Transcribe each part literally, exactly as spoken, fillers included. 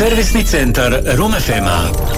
Servisni centar Room F M-a.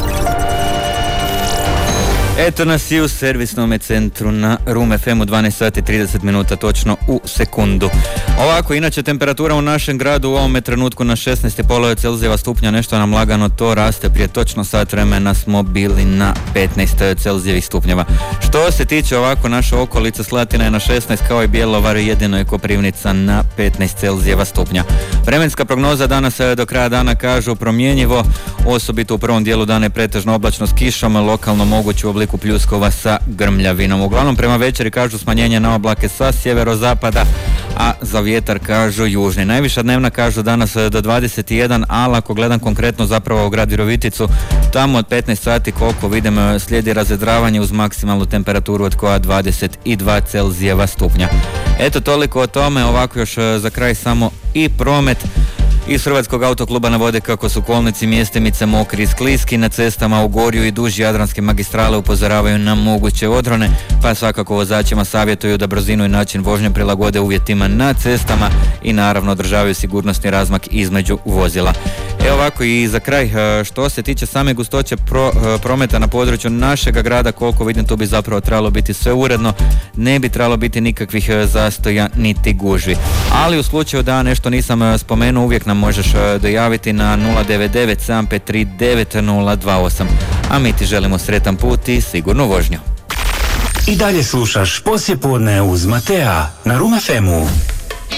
Eto nas i u servisnom centru na Room F M-u, dvanaest sati trideset minuta točno u sekundu. Ovako, inače temperatura u našem gradu u ovome trenutku na šesnaest zarez pet Celzijeva stupnja, nešto nam lagano to raste, prije točno sat vremena smo bili na petnaest Celzijevih stupnjeva. Što se tiče ovako, naša okolica Slatina je na šesnaest, kao i Bjelovar, jedino je Koprivnica na petnaest Celzijeva stupnja. Vremenska prognoza danas do kraja dana kažu promjenjivo, osobito u prvom dijelu dana je pretežno oblačno s kišom, lokalno moguće u obliku pljuskova sa grmljavinom. Uglavnom prema večeri kažu smanjenje na oblake sa sjeverozapada, a za vjetar kažu južni. Najviša dnevna kažu danas do dvadeset jedan, ali ako gledam konkretno zapravo u grad Viroviticu, tamo od petnaest sati koliko vidim slijedi razvedravanje uz maksimalnu temperaturu od koja dvadeset dva Celzijeva stupnja. Eto toliko o tome. Ovako još za kraj samo i promet. Iz Hrvatskog autokluba navode kako su kolnici mjestimice mokri i skliski, na cestama u Gorju i duž Jadranske magistrale upozoravaju na moguće odrone, pa svakako vozačima savjetuju da brzinu i način vožnje prilagode uvjetima na cestama i naravno održavaju sigurnosni razmak između vozila. E ovako i za kraj, što se tiče same gustoće pro, prometa na području našega grada, koliko vidim tu bi zapravo trebalo biti sve uredno, ne bi trebalo biti nikakvih zastoja niti gužvi. Ali u slučaju da nešto nisam spomenuo, uvijek nam možeš dojaviti na nula devet devet sedam pet tri devet nula dva osam. A mi ti želimo sretan put i sigurnu vožnju. I dalje slušaš Poslijepodne uz Matea na Room F M-u.